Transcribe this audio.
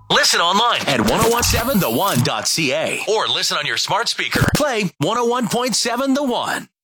Listen online at 1017theone.ca or listen on your smart speaker. Play 101.7 The One.